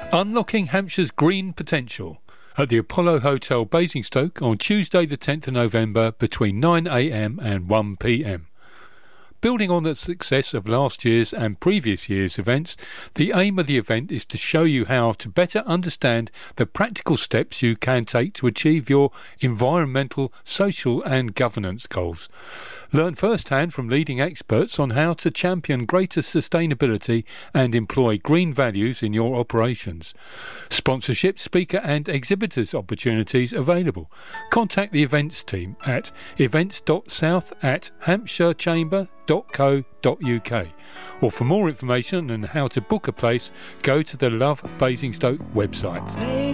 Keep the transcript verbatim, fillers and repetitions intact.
Unlocking Hampshire's Green Potential at the Apollo Hotel, Basingstoke on Tuesday the tenth of November between nine a m and one p m. Building on the success of last year's and previous year's events, the aim of the event is to show you how to better understand the practical steps you can take to achieve your environmental, social and governance goals. Learn firsthand from leading experts on how to champion greater sustainability and employ green values in your operations. Sponsorship, speaker and exhibitors opportunities available. Contact the events team at events.south at hampshirechamber.co.uk, or for more information on how to book a place, go to the Love Basingstoke website.